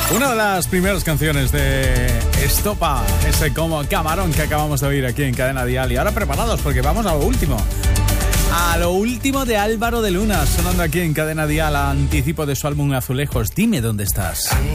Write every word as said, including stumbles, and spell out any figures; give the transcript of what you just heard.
Una de las primeras canciones de Estopa, ese como camarón que acabamos de oír aquí en Cadena Dial. Y ahora preparados porque vamos a lo último. A lo último de Álvaro de Luna, sonando aquí en Cadena Dial, a anticipo de su álbum Azulejos. Dime dónde estás.